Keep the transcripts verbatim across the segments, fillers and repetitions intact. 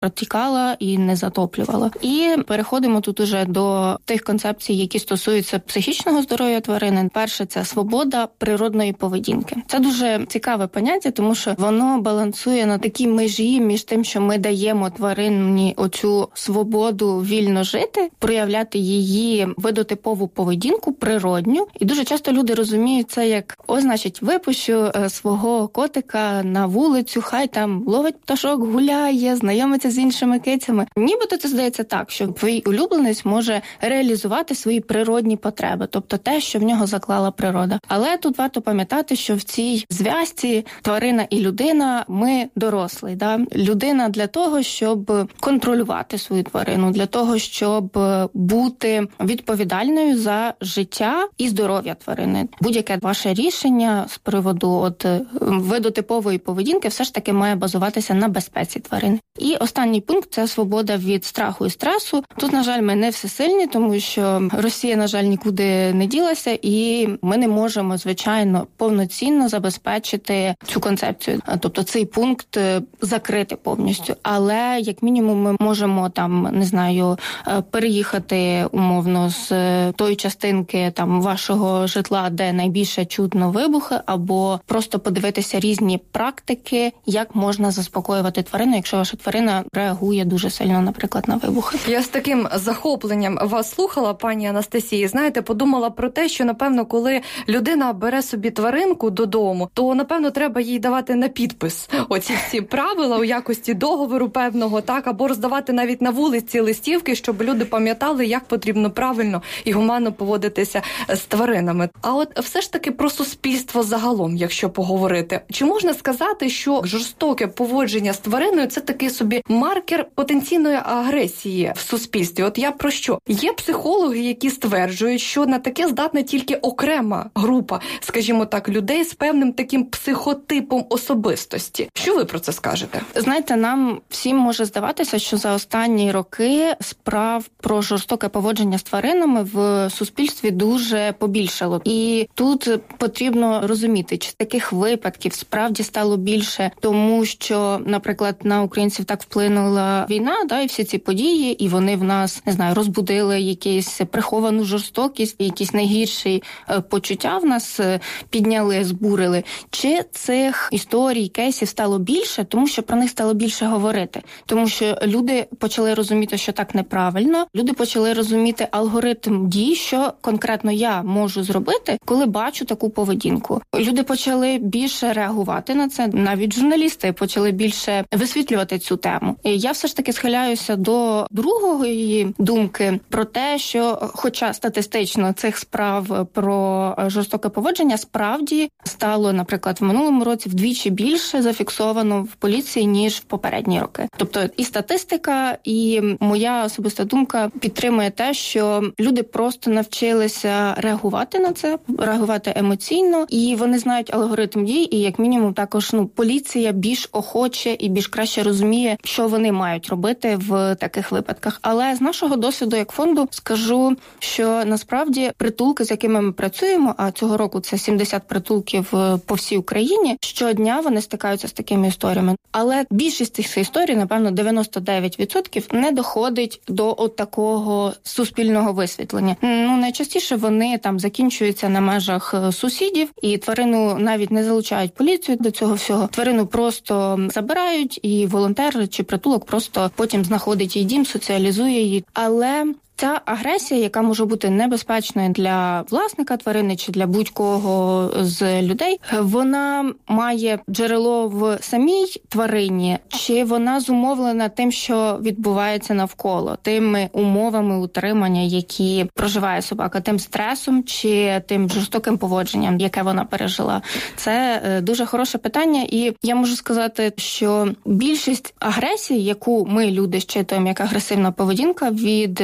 протікала і не затоплювала. І переходимо тут уже до тих концепцій, які стосуються психічного здоров'я тварини. Перше – це свобода природної поведінки. Це дуже цікаве поняття, тому що воно балансує на такій межі між тим, що ми даємо тварині оцю свободу вільно жити, проявляти її видотипову поведінку, природню. І дуже часто люди розуміють це як, о, значить, випущу свого котика на вулицю, хай там ловить пташок, гуляє, знайомиться з іншими кицями. Нібито це здається так, що твій улюбленець може реалізувати свої природні потреби, тобто те, що в нього заклала природа. Але тут варто пам'ятати, що в цій зв'язці тварина і людина, ми дорослі. Да? Людина для того, щоб контролювати свою тварину, для того, щоб бути відповідальною за життя і здоров'я тварини. Будь-яке ваше рішення з приводу от видотипової поведінки все ж таки має базуватися на безпеці тварин. І останній пункт – це свобода від страху і стресу. Тут, на жаль, ми не всесильні, тому що Росія, на жаль, нікуди не ділася, і ми не можемо, звичайно, повноцінно забезпечити цю концепцію. Тобто цей пункт закрити повністю. Але, як мінімум, ми можемо там, не знаю, переїхати умовно з тої частинки там вашого житла, де найбільше чутно вибухи, або просто подивитися різні практики, як можна заспокоювати тварину, якщо ваша тварина реагує дуже сильно, наприклад, на вибухи. Я з таким захопленням вас слухала, пані Анастасії. Знаєте, подумала про те, що, напевно, коли людина бере собі тваринку додому, то, напевно, треба їй давати на підпис оці всі правила у якості договору певного, так, або роздавати навіть на вулиці листівки, щоб люди пам'ятали, як потрібно правильно і гуманно поводитися з тваринами. А от все ж таки про суспільство загалом, якщо поговорити. Чи можна сказати, що жорстоке поводження з твариною – це такий собі маркер потенційної агресії в суспільстві? От я про що? Є психологи, які стверджують, що на таке здатна тільки окрема група, скажімо так, людей з певним таким психотипом особистості. Що ви про це скажете? Знаєте, нам всім може здаватися, що за останні роки справ про жорстоке поводження з тваринами в суспільстві дуже побільшало. І тут потрібно розуміти, чи таких випадків справді стало більше, тому що, наприклад, на українців так вплинула війна, да, і всі ці події, і вони в нас, не знаю, розбудили якусь приховану жорстокість, якісь найгірші почуття в нас підняли, збурили. Чи цих історій, кейсів стало більше, тому що про них стало більше говорити? Тому що люди почали розуміти, що так неправильно, люди почали розуміти алгоритм дій, що конкретно я можу зробити, коли бачу таку поведінку. Люди почали більше реагувати на це, навіть журналісти почали більше висвітлювати цю тему. І я все ж таки схиляюся до другої думки про те, що хоча статистично цих справ про жорстоке поводження справді стало, наприклад, в минулому році вдвічі більше зафіксовано в поліції, ніж в попередні роки. Тобто і статистика, і моя особиста думка підтримує те, що люди просто навчилися реагувати на це, реагувати емоційно, і вони знають алгоритм дій, і як мінімум також, ну, поліція більш охоче і більш краще розуміє, що вони мають робити в таких випадках. Але з нашого досвіду як фонду скажу, що насправді притулки, з якими ми працюємо, а цього року це сімдесят притулків по всій Україні, щодня вони стикаються з такими історіями. Але більшість цих історій, напевно, дев'яносто дев'ять відсотків не доходить до от такого суспільного висвітлення. Ну, найчастіше вони там закінчуються на межах сусідів, і тварину навіть не залучають поліцію до цього всього. Тварину просто забирають, і волонтер чи притулок просто потім знаходить її дім, соціалізує її. Але ця агресія, яка може бути небезпечною для власника тварини чи для будь-кого з людей, вона має джерело в самій тварині, чи вона зумовлена тим, що відбувається навколо, тими умовами утримання, які проживає собака, тим стресом чи тим жорстоким поводженням, яке вона пережила. Це дуже хороше питання, і я можу сказати, що більшість агресії, яку ми, люди, щитуємо як агресивна поведінка від собак,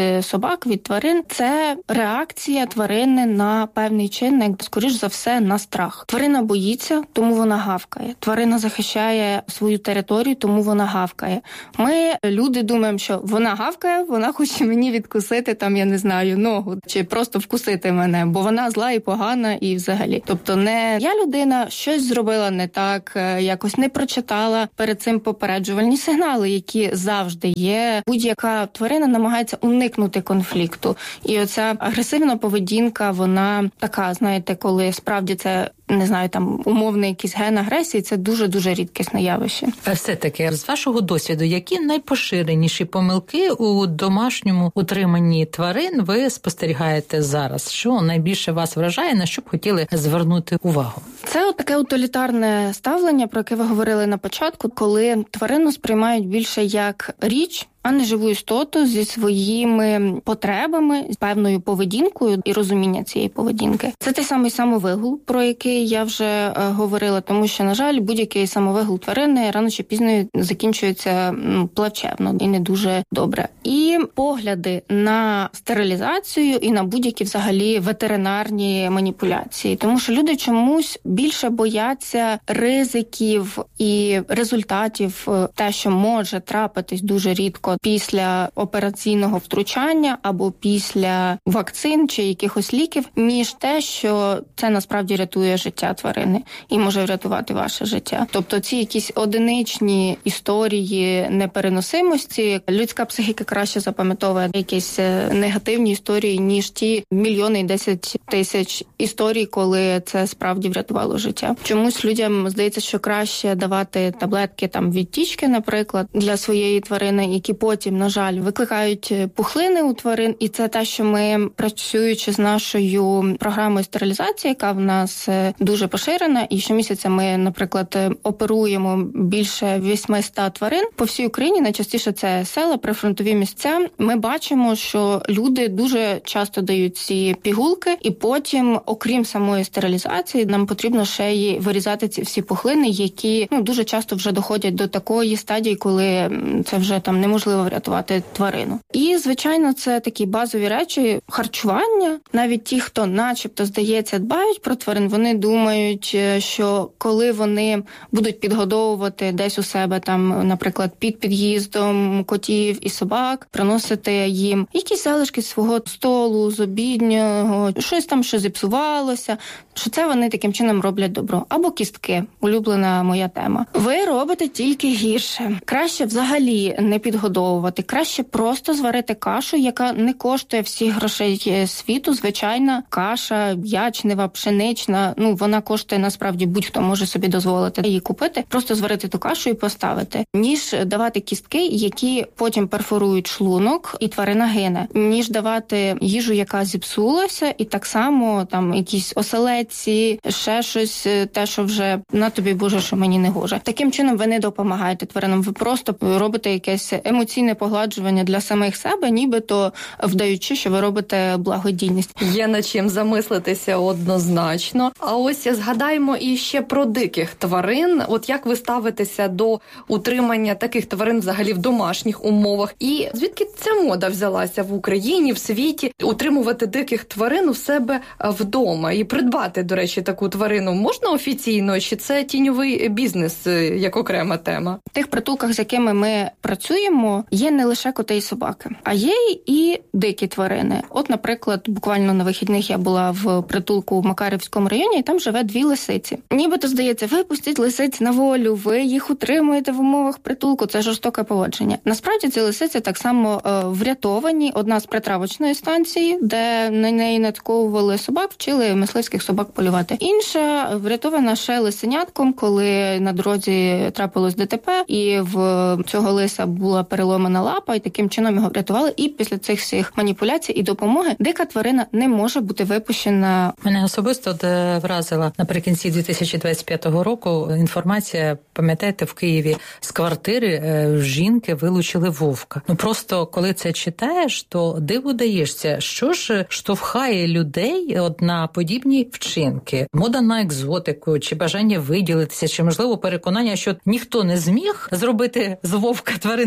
собак, від тварин, це реакція тварини на певний чинник, скоріш за все, на страх. Тварина боїться, тому вона гавкає. Тварина захищає свою територію, тому вона гавкає. Ми, люди, думаємо, що вона гавкає, вона хоче мені відкусити, там, я не знаю, ногу, чи просто вкусити мене, бо вона зла і погана, і взагалі. Тобто не я людина щось зробила не так, якось не прочитала перед цим попереджувальні сигнали, які завжди є. Будь-яка тварина намагається уникнути конфлікту. І оця агресивна поведінка, вона така, знаєте, коли справді це, не знаю, там умовний якийсь ген агресії, це дуже-дуже рідкісне явище. А все-таки, з вашого досвіду, які найпоширеніші помилки у домашньому утриманні тварин ви спостерігаєте зараз? Що найбільше вас вражає, на що б хотіли звернути увагу? Це таке утилітарне ставлення, про яке ви говорили на початку, коли тварину сприймають більше як річ, а не живу істоту зі своїми потребами, з певною поведінкою і розуміння цієї поведінки. Це той самий самовигул, про який я вже е, говорила, тому що, на жаль, будь-який самовигул тварини рано чи пізно закінчується ну, плачевно і не дуже добре. І погляди на стерилізацію і на будь-які взагалі ветеринарні маніпуляції, тому що люди чомусь більше бояться ризиків і результатів, те, що може трапитись дуже рідко після операційного втручання або після вакцин чи якихось ліків, ніж те, що це насправді рятує життя тварини і може врятувати ваше життя. Тобто ці якісь одиничні історії непереносимості, людська психіка краще запам'ятовує якісь негативні історії, ніж ті мільйони і десять тисяч історій, коли це справді врятувало життя. Чомусь людям здається, що краще давати таблетки там від тічки, наприклад, для своєї тварини, які потім, на жаль, викликають пухлини у тварин. І це те, що ми, працюючи з нашою програмою стерилізації, яка в нас дуже поширена, і щомісяця ми, наприклад, оперуємо більше вісімсот тварин по всій Україні, найчастіше це села, прифронтові місця. Ми бачимо, що люди дуже часто дають ці пігулки, і потім, окрім самої стерилізації, нам потрібно ще й вирізати ці всі пухлини, які ну, дуже часто вже доходять до такої стадії, коли це вже там неможливо врятувати тварину. І, звичайно, це такі базові речі харчування. Навіть ті, хто начебто, здається, дбають про тварин, вони думають, що коли вони будуть підгодовувати десь у себе, там, наприклад, під під'їздом котів і собак, приносити їм якісь залишки свого столу, з обіднього, щось там, що зіпсувалося, що це вони таким чином роблять добро. Або кістки, улюблена моя тема. Ви робите тільки гірше. Краще взагалі не підгодовувати. Краще просто зварити кашу, яка не коштує всіх грошей світу. Звичайна каша, ячнева, пшенична, ну, вона коштує, насправді, будь-хто може собі дозволити її купити. Просто зварити ту кашу і поставити. Ніж давати кістки, які потім перфорують шлунок, і тварина гине. Ніж давати їжу, яка зіпсулася, і так само там якісь оселедці, ще щось, те, що вже на тобі, Боже, що мені не гоже. Таким чином ви не допомагаєте тваринам. Ви просто робите якесь емоційне погладжування для самих себе, нібито вдаючи, що ви робите благодійність. Є над чим замислитися однозначно. А ось згадаємо і ще про диких тварин. От як ви ставитеся до утримання таких тварин взагалі в домашніх умовах? І звідки ця мода взялася в Україні, в світі, утримувати диких тварин у себе вдома? І придбати, до речі, таку тварину можна офіційно, чи це тіньовий бізнес як окрема тема? В тих притулках, з якими ми працюємо, є не лише коти і собаки, а є і дикі тварини. От, наприклад, буквально на вихідних я була в притулку в Макарівському районі, і там живе дві лисиці. Нібито, здається, випустіть лисиць на волю, ви їх утримуєте в умовах притулку, це жорстоке поводження. Насправді, ці лисиці так само е, врятовані. Одна з притравочної станції, де на неї натковували собак, вчили мисливських собак полювати. Інша врятована ще лисенятком, коли на дорозі трапилось ДТП, і в цього лиса була переломана лапа, і таким чином його врятували. І після цих всіх маніпуляцій і допомоги дика тварина не може бути випущена. Мене особисто вразила наприкінці дві тисячі двадцять п'ятого року інформація, пам'ятаєте, в Києві з квартири жінки вилучили вовка. Ну просто коли це читаєш, то диву даєшся, що ж штовхає людей от на подібні вчинки. Мода на екзотику, чи бажання виділитися, чи можливо переконання, що ніхто не зміг зробити з вовка тварини компаньйона.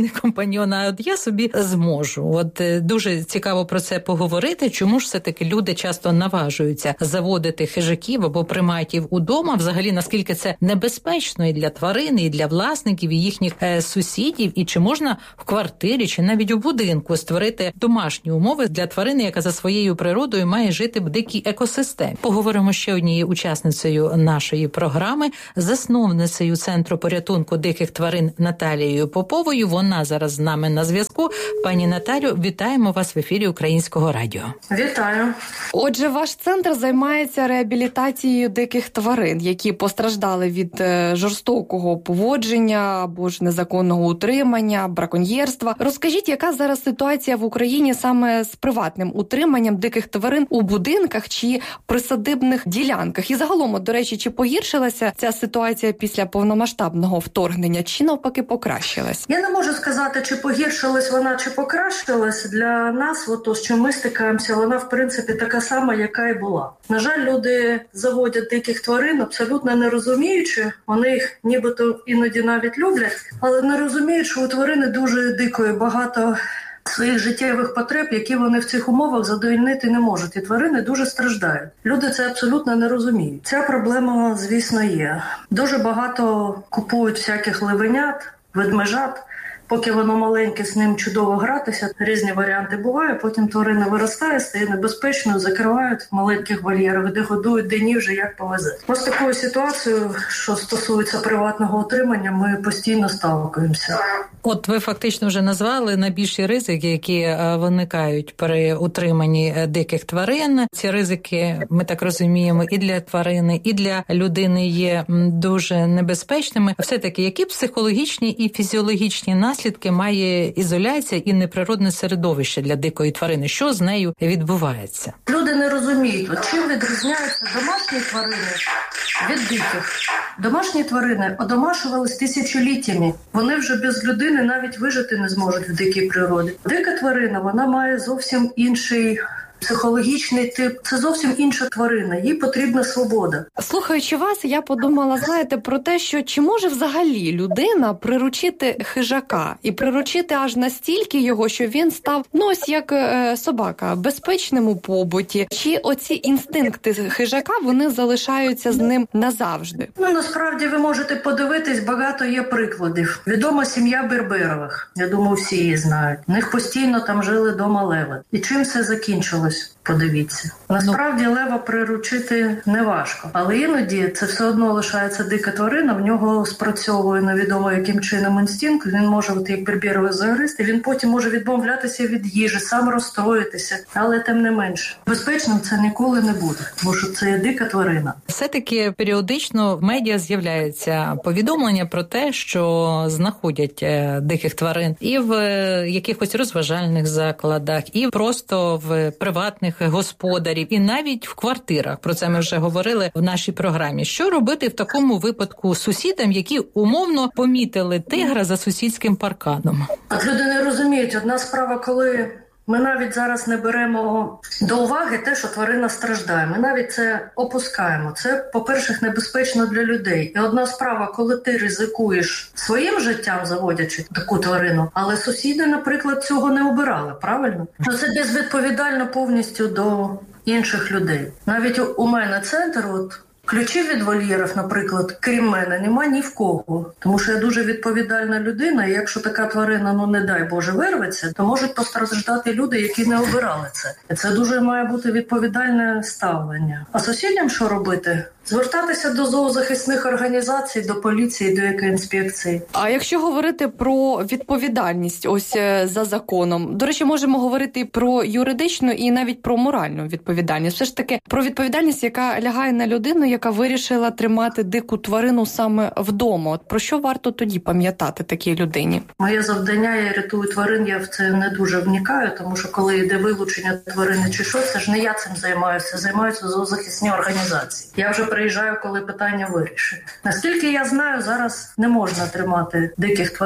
пані Оно, от я собі зможу. От дуже цікаво про це поговорити. Чому ж все-таки люди часто наважуються заводити хижаків або приматів удома? Взагалі, наскільки це небезпечно і для тварин, і для власників, і їхніх е, сусідів? І чи можна в квартирі, чи навіть у будинку створити домашні умови для тварини, яка за своєю природою має жити в дикій екосистемі? Поговоримо ще однією учасницею нашої програми, засновницею Центру порятунку диких тварин Наталією Поповою. Вона зараз з нами на зв'язку. Пані Наталю, вітаємо вас в ефірі Українського радіо. Вітаю. Отже, ваш центр займається реабілітацією диких тварин, які постраждали від жорстокого поводження або ж незаконного утримання, браконьєрства. Розкажіть, яка зараз ситуація в Україні саме з приватним утриманням диких тварин у будинках чи присадибних ділянках? І загалом, до речі, чи погіршилася ця ситуація після повномасштабного вторгнення, чи навпаки покращилась? Я не можу сказати, чи погіршилась вона, чи покращилась. Для нас, ото, з чим ми стикаємося, вона, в принципі, така сама, яка і була. На жаль, люди заводять диких тварин, абсолютно не розуміючи, вони їх нібито іноді навіть люблять, але не розуміють, що у тварини дуже дикої багато своїх життєвих потреб, які вони в цих умовах задовольнити не можуть. І тварини дуже страждають. Люди це абсолютно не розуміють. Ця проблема, звісно, є. Дуже багато купують всяких левенят, ведмежат. Поки воно маленьке, з ним чудово гратися, різні варіанти бувають, потім тварина виростає, стає небезпечною, закривають в маленьких вольєрах, де годують, де ні, вже як повезе. Ось такою ситуацією, що стосується приватного утримання, ми постійно сталкуємося. От ви фактично вже назвали найбільші ризики, які виникають при утриманні диких тварин. Ці ризики, ми так розуміємо, і для тварини, і для людини є дуже небезпечними. Все-таки, які психологічні і фізіологічні наслідки має ізоляція і неприродне середовище для дикої тварини? Що з нею відбувається? Люди не розуміють, от чим відрізняються домашні тварини від диких. Домашні тварини одомашувались тисячоліттями. Вони вже без людини навіть вижити не зможуть в дикій природі. Дика тварина, вона має зовсім інший психологічний тип. Це зовсім інша тварина. Їй потрібна свобода. Слухаючи вас, я подумала, знаєте, про те, що чи може взагалі людина приручити хижака і приручити аж настільки його, що він став, ну ось як е, собака, безпечним у побуті. Чи оці інстинкти хижака, вони залишаються з ним назавжди? Ну, насправді, ви можете подивитись, багато є прикладів. Відома сім'я Берберових. Я думаю, всі її знають. У них постійно там жили дома леви. І чим це закінчилось? Подивіться. Насправді лева приручити не важко, але іноді це все одно лишається дика тварина, в нього спрацьовує невідомо яким чином інстинкт, він може, от як Берберовий загристи, він потім може відмовлятися від їжі, сам розстроїтися, але тим не менше. Безпечним це ніколи не буде, тому що це є дика тварина. Все-таки періодично в медіа з'являються повідомлення про те, що знаходять диких тварин і в якихось розважальних закладах, і просто в приватних господарів, і навіть в квартирах. Про це ми вже говорили в нашій програмі. Що робити в такому випадку сусідам, які умовно помітили тигра за сусідським парканом? От люди не розуміють. Одна справа, коли ми навіть зараз не беремо до уваги те, що тварина страждає. Ми навіть це опускаємо. Це, по-перше, небезпечно для людей. І одна справа, коли ти ризикуєш своїм життям, заводячи таку тварину, але сусіди, наприклад, цього не обирали, правильно? Ну, це безвідповідально повністю до інших людей. Навіть у мене центр, от, ключів від вольєрів, наприклад, крім мене, нема ні в кого. Тому що я дуже відповідальна людина, і якщо така тварина, ну не дай Боже, вирветься, то можуть постраждати люди, які не обирали це. І це дуже має бути відповідальне ставлення. А сусідям що робити? Звертатися до зоозахисних організацій, до поліції, до екоінспекції. А якщо говорити про відповідальність ось за законом, до речі, можемо говорити і про юридичну, і навіть про моральну відповідальність. Все ж таки про відповідальність, яка лягає на людину, яка вирішила тримати дику тварину саме вдома. От про що варто тоді пам'ятати такій людині? Моє завдання, я рятую тварин, я в це не дуже вникаю, тому що коли йде вилучення тварини чи що, це ж не я цим займаюся, займаються зоозахисні організації. Я вже приїжджаю, коли питання вирішить. Наскільки я знаю, зараз не можна тримати диких тварин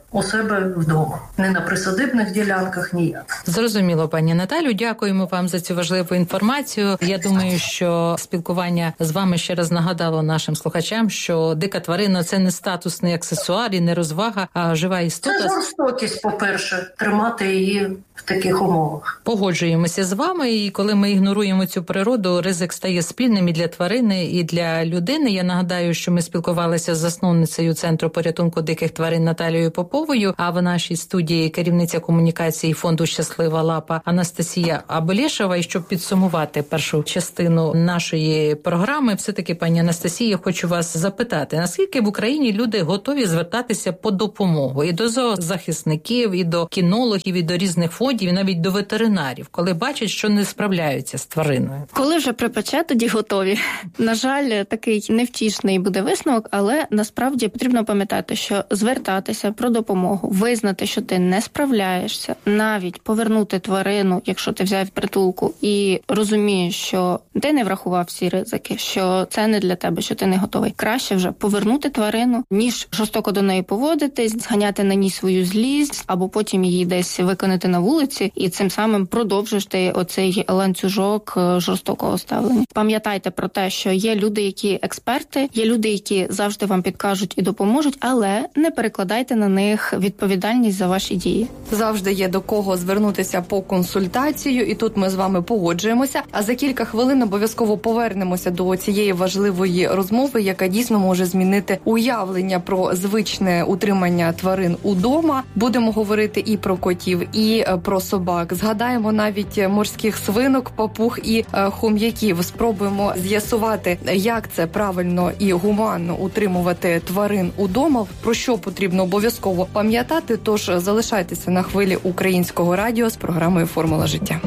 у себе вдома. Не на присадибних ділянках, ніяк. Зрозуміло, пані Наталю. Дякуємо вам за цю важливу інформацію. Я думаю, що спілкування з вами ще раз нагадало нашим слухачам, що дика тварина – це не статусний аксесуар і не розвага, а жива істота. Це жорстокість, по-перше, тримати її в таких умовах. Погоджуємося з вами, і коли ми ігноруємо цю природу, ризик стає спільним і для тварини, і для людини. Я нагадаю, що ми спілкувалися з засновницею Центру порятунку диких тварин Наталією Поповою, а в нашій студії керівниця комунікації фонду «Щаслива лапа» Анастасія Абелєшева. І щоб підсумувати першу частину нашої програми, все-таки, пані Анастасія, хочу вас запитати, наскільки в Україні люди готові звертатися по допомогу і до зоозахисників, і до кінологів, і до різних фондів, і навіть до ветеринарів, коли бачать, що не справляються з твариною? Коли вже припече, тоді готові. На жаль, такий невтішний буде висновок, але насправді потрібно пам'ятати, що звертатися про допомогу, визнати, що ти не справляєшся, навіть повернути тварину, якщо ти взяв притулку, і розумієш, що ти не врахував всі ризики, що це не для тебе, що ти не готовий. Краще вже повернути тварину, ніж жорстоко до неї поводитись, зганяти на ній свою злість, або потім її десь виконати на вулиці, і цим самим продовжиш ти оцей ланцюжок жорстокого ставлення. Пам'ятайте про те, що є люди, які експерти, є люди, які завжди вам підкажуть і допоможуть, але не перекладайте на них відповідальність за ваші дії. Завжди є до кого звернутися по консультацію, і тут ми з вами погоджуємося. А за кілька хвилин обов'язково повернемося до цієї важливої розмови, яка дійсно може змінити уявлення про звичне утримання тварин удома. Будемо говорити і про котів, і про собак. Згадаємо навіть морських свинок, папуг і хом'яків. Спробуємо з'ясувати, як це правильно і гуманно утримувати тварин удома, про що потрібно обов'язково пам'ятати. Тож залишайтеся на хвилі Українського радіо з програмою «Формула життя».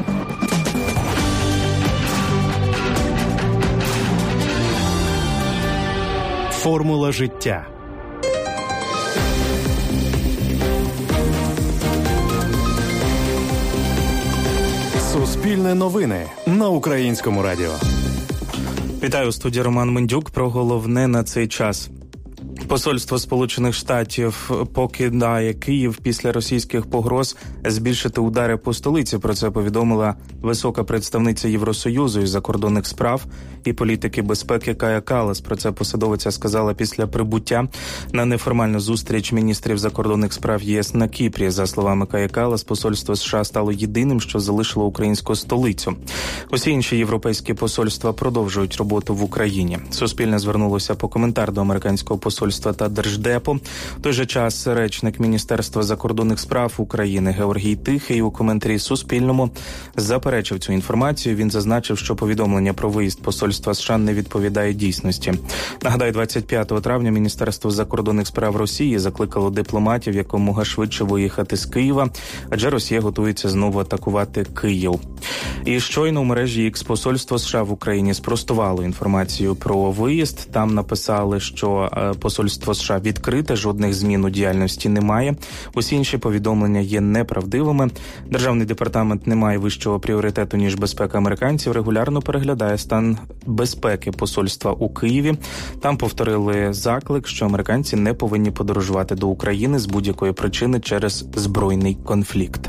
Формула життя. Суспільне новини на Українському радіо. Вітаю, у студії Роман Мендюк. Про головне на цей час. Посольство Сполучених Штатів покидає Київ після російських погроз збільшити удари по столиці. Про це повідомила висока представниця Євросоюзу із закордонних справ і політики безпеки Кая Каллас. Про це посадовиця сказала після прибуття на неформальну зустріч міністрів закордонних справ ЄС на Кіпрі. За словами Кая Каллас, посольство США стало єдиним, що залишило українську столицю. Усі інші європейські посольства продовжують роботу в Україні. Суспільне звернулося по коментар до американського посольства та Держдепу. В той же час речник Міністерства закордонних справ України Георгій Тихий у коментарі Суспільному заперечив цю інформацію. Він зазначив, що повідомлення про виїзд посольства США не відповідає дійсності. Нагадаю, двадцять п'ятого травня Міністерство закордонних справ Росії закликало дипломатів якомога швидше виїхати з Києва, адже Росія готується знову атакувати Київ. І щойно у мережі Ікс посольство США в Україні спростувало інформацію про виїзд. Там написали, що посольство США відкрите, жодних змін у діяльності немає. Усі інші повідомлення є неправдивими. Державний департамент не має вищого пріоритету, ніж безпека американців. Регулярно переглядає стан безпеки посольства у Києві. Там повторили заклик, що американці не повинні подорожувати до України з будь-якої причини через збройний конфлікт.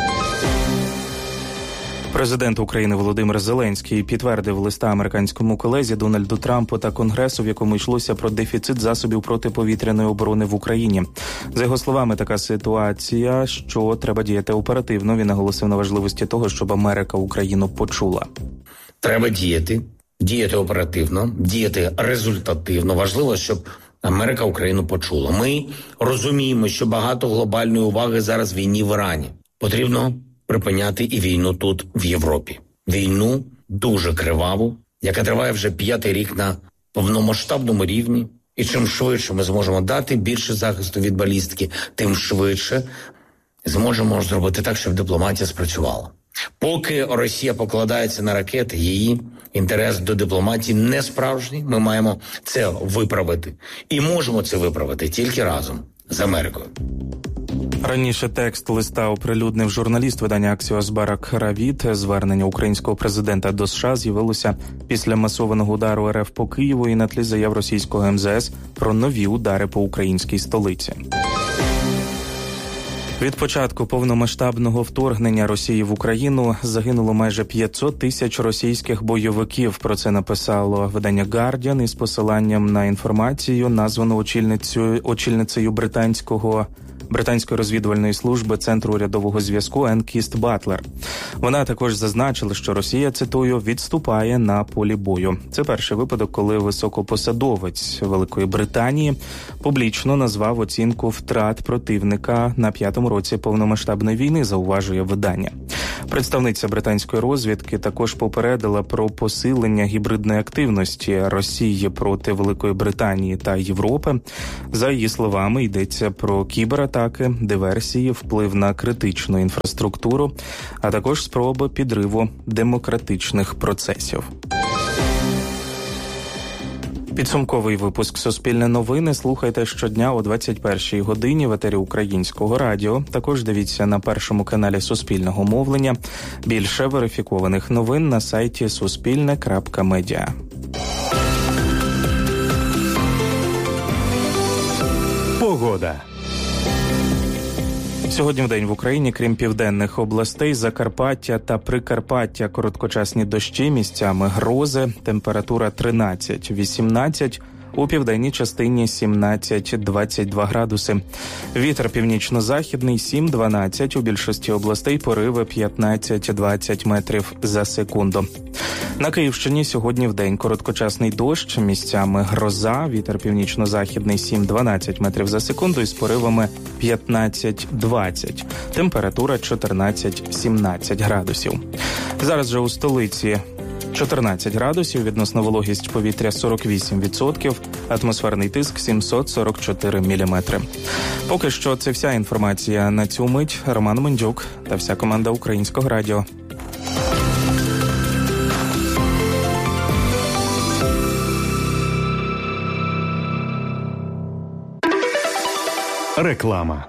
Президент України Володимир Зеленський підтвердив листа американському колезі Дональду Трампу та Конгресу, в якому йшлося про дефіцит засобів протиповітряної оборони в Україні. За його словами, така ситуація, що треба діяти оперативно. Він наголосив на важливості того, щоб Америка Україну почула. Треба діяти, діяти оперативно, діяти результативно. Важливо, щоб Америка Україну почула. Ми розуміємо, що багато глобальної уваги зараз війні в Ірані. Потрібно припиняти і війну тут, в Європі. Війну дуже криваву, яка триває вже п'ятий рік на повномасштабному рівні. І чим швидше ми зможемо дати більше захисту від балістики, тим швидше зможемо зробити так, щоб дипломатія спрацювала. Поки Росія покладається на ракети, її інтерес до дипломатії не справжній. Ми маємо це виправити. І можемо це виправити тільки разом з Америкою. Раніше текст листа оприлюднив журналіст видання Axios Барак Равід. Звернення українського президента до США з'явилося після масованого удару РФ по Києву і на тлі заяв російського ем зе ес про нові удари по українській столиці. Від початку повномасштабного вторгнення Росії в Україну загинуло майже п'ятсот тисяч російських бойовиків. Про це написало видання Guardian із посиланням на інформацію, названу очільницею, очільницею британського британської розвідувальної служби Центру урядового зв'язку Енн Кіст Батлер. Вона також зазначила, що Росія, цитую, відступає на полі бою. Це перший випадок, коли високопосадовець Великої Британії публічно назвав оцінку втрат противника на п'ятому році повномасштабної війни, зауважує видання. Представниця британської розвідки також попередила про посилення гібридної активності Росії проти Великої Британії та Європи. За її словами, йдеться про кібератаки, диверсії, вплив на критичну інфраструктуру, а також спроби підриву демократичних процесів. Підсумковий випуск «Суспільне новини» слухайте щодня о двадцять першій годині в етері Українського радіо. Також дивіться на першому каналі Суспільного мовлення. Більше верифікованих новин на сайті суспільне крапка медіа. Погода. Сьогодні вдень в Україні, крім південних областей, Закарпаття та Прикарпаття, короткочасні дощі, місцями грози, температура тринадцять вісімнадцять, у південній частині сімнадцять двадцять два градуси. Вітер північно-західний сім дванадцять, у більшості областей пориви п'ятнадцять двадцять метрів за секунду. На Київщині сьогодні вдень короткочасний дощ, місцями гроза, вітер північно-західний сім дванадцять метрів за секунду із поривами п'ятнадцять двадцять. Температура чотирнадцять сімнадцять градусів. Зараз же у столиці чотирнадцять градусів, відносна вологість повітря сорок вісім відсотків, атмосферний тиск сімсот сорок чотири міліметри. Поки що це вся інформація на цю мить. Роман Мендюк та вся команда Українського радіо. Реклама.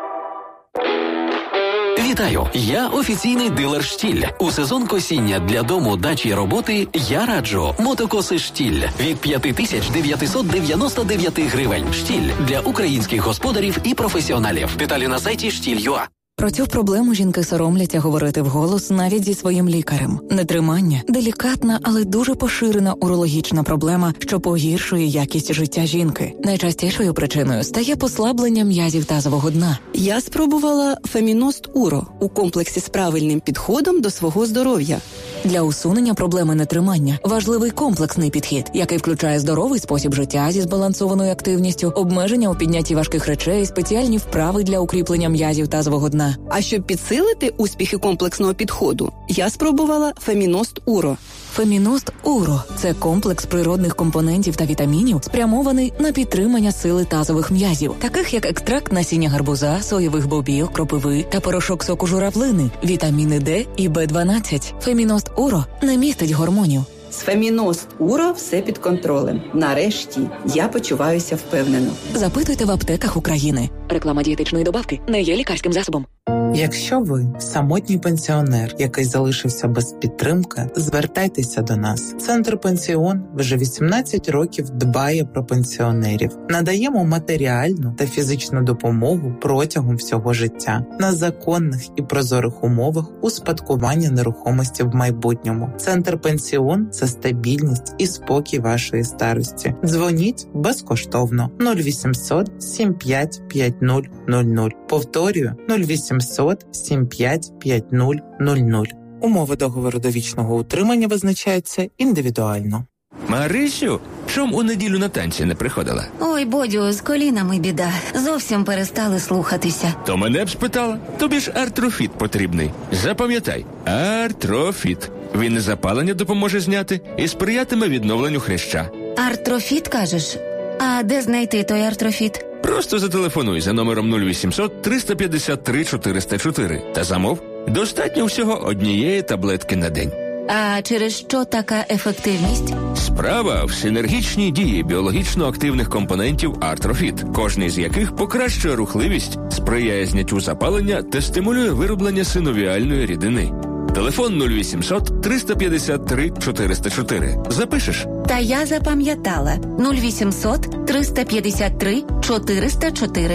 Вітаю! Я офіційний дилер «Штіль». У сезон косіння для дому, дачі, роботи я раджу мотокоси «Штіль» від п'ять тисяч дев'ятсот дев'яносто дев'ять гривень. «Штіль» для українських господарів і професіоналів. Деталі на сайті штіль крапка ю а. Про цю проблему жінки соромляться говорити вголос навіть зі своїм лікарем. Нетримання – делікатна, але дуже поширена урологічна проблема, що погіршує якість життя жінки. Найчастішою причиною стає послаблення м'язів тазового дна. Я спробувала Феміност Уро у комплексі з правильним підходом до свого здоров'я. Для усунення проблеми нетримання важливий комплексний підхід, який включає здоровий спосіб життя зі збалансованою активністю, обмеження у піднятті важких речей, спеціальні вправи для укріплення м'язів тазового дна. А щоб підсилити успіхи комплексного підходу, я спробувала Феміност Уро. Феміност Уро – це комплекс природних компонентів та вітамінів, спрямований на підтримання сили тазових м'язів, таких як екстракт насіння гарбуза, соєвих бобів, кропиви та порошок соку журавлини, вітаміни Д і Б дванадцять. Феміност Уро не містить гормонів. З Феміност Уро все під контролем. Нарешті я почуваюся впевнено. Запитуйте в аптеках України. Реклама дієтичної добавки не є лікарським засобом. Якщо ви самотній пенсіонер, який залишився без підтримки, звертайтеся до нас. Центр «Пенсіон» вже вісімнадцять років дбає про пенсіонерів. Надаємо матеріальну та фізичну допомогу протягом всього життя на законних і прозорих умовах успадкування нерухомості в майбутньому. Центр «Пенсіон» – це стабільність і спокій вашої старості. Дзвоніть безкоштовно нуль вісімсот сім п'ять п'ять нуль нуль нуль. Повторюю нуль вісімсот сім п'ять п'ять нуль нуль нуль. Умови договору довічного утримання визначаються індивідуально. Марисю, чом у неділю на танці не приходила? Ой, Бодю, з колінами біда. Зовсім перестали слухатися. То мене б спитала. Тобі ж Артрофіт потрібний. Запам'ятай, Артрофіт. Він і запалення допоможе зняти, і сприятиме відновленню хряща. Артрофіт, кажеш? А де знайти той Артрофіт? Просто зателефонуй за номером нуль вісімсот триста п'ятдесят три чотириста чотири та замов. Достатньо всього однієї таблетки на день. А через що така ефективність? Справа в синергічній дії біологічно активних компонентів Артрофіт, кожний з яких покращує рухливість, сприяє зняттю запалення та стимулює вироблення синовіальної рідини. Телефон нуль вісімсот триста п'ятдесят три чотириста чотири. Запишеш? Та я запам'ятала. нуль вісімсот триста п'ятдесят три чотириста чотири.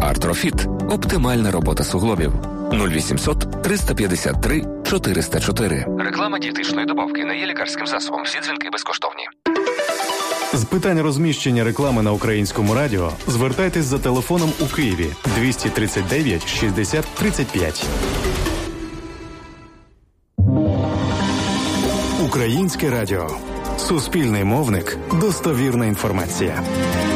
Артрофіт. Оптимальна робота суглобів. нуль вісімсот триста п'ятдесят три чотириста чотири. Реклама дієтичної добавки не є лікарським засобом. Всі дзвінки безкоштовні. З питань розміщення реклами на Українському радіо звертайтесь за телефоном у Києві двісті тридцять дев'ять шістдесят тридцять п'ять. Українське радіо. Суспільний мовник. Достовірна інформація.